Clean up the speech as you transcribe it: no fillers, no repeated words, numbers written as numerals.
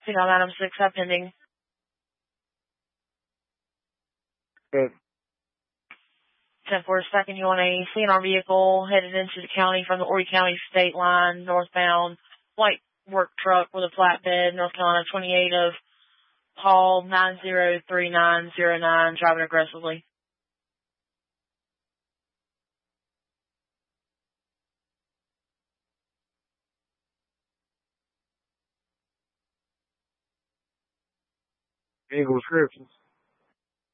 Phenom Adam 6, have pending. Good. 10-4 second, you want a CNR vehicle headed into the county from the Horry County state line, northbound, light work truck with a flatbed, North Carolina 28 of Paul 903909, driving aggressively. Vehicle descriptions.